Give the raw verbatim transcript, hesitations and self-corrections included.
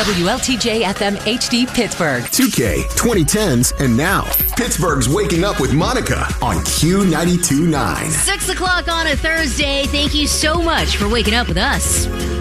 W L T J F M H D Pittsburgh. two K, twenty tens, and now. Pittsburgh's Waking Up with Monica on Q ninety-two point nine. Six o'clock on a Thursday. Thank you so much for waking up with us.